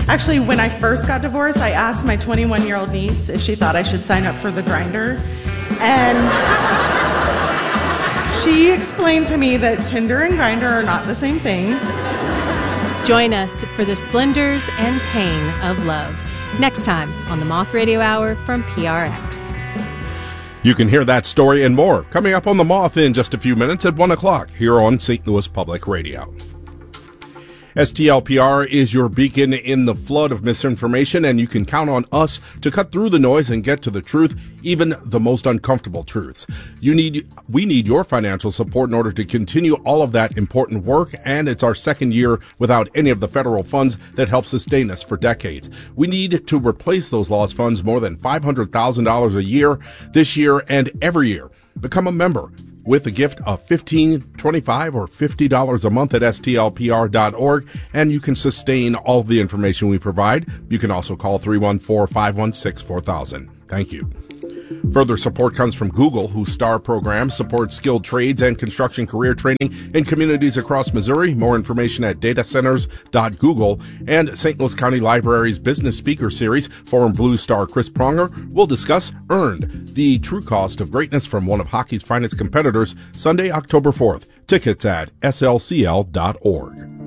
Actually, when I first got divorced, I asked my 21-year-old niece if she thought I should sign up for the Grindr. And she explained to me that Tinder and Grindr are not the same thing. Join us for the splendors and pain of love. Next time on the Moth Radio Hour from PRX. You can hear that story and more coming up on The Moth in just a few minutes at 1 o'clock here on St. Louis Public Radio. STLPR is your beacon in the flood of misinformation, and you can count on us to cut through the noise and get to the truth, even the most uncomfortable truths. We need your financial support in order to continue all of that important work, and it's our second year without any of the federal funds that help sustain us for decades. We need to replace those lost funds more than $500,000 a year this year and every year. Become a member with a gift of $15, $25, or $50 a month at stlpr.org, and you can sustain all of the information we provide. You can also call 314-516-4000. Thank you. Further support comes from Google, whose STAR program supports skilled trades and construction career training in communities across Missouri. More information at datacenters.google. And St. Louis County Library's Business Speaker Series, former Blue Star Chris Pronger will discuss Earned, the true cost of greatness from one of hockey's finest competitors, Sunday, October 4th. Tickets at slcl.org.